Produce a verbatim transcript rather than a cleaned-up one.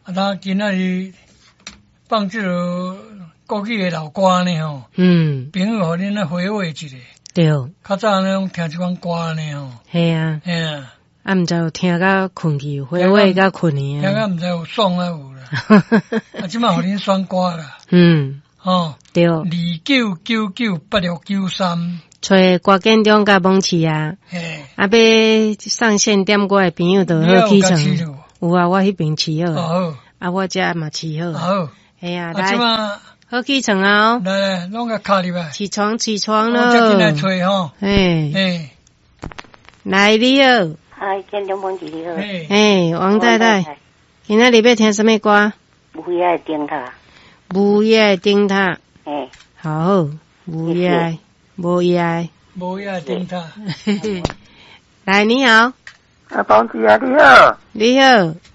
啊，咱今仔日放这个国语的老歌呢吼， 嗯， 朋友互恁来回味一下。 对， 较早那种听这款歌呢吼， 系啊， 嘿啊， 啊，毋知有听到困去，回味到困去听啊。 到毋知有爽啊有啦，啊，即摆互恁选歌啦， 嗯， 吼， 对， 二九九九八六九三， 找郭建中甲蒙奇啊， 嘿， 啊，要上线点歌的朋友都好起床。有啊，我迄边饲好， 哦， 啊，我遮嘛饲好。 好， 系啊， 啊，即来， 摆好起床啊！ 来来，拢甲卡入来， 起床，起床我才进来咯！ 吹吼， 嘿， 嘿， 来你好， 嗨，建中蒙奇你好。 嘿， 嘿，王太太，今仔日要听什么歌？ 乌鸦的灯塔。 无叶的灯塔， 嘿， 好，无叶，无叶， 无呀顶他， 来，你好， 啊，邦子啊，你好。 你好，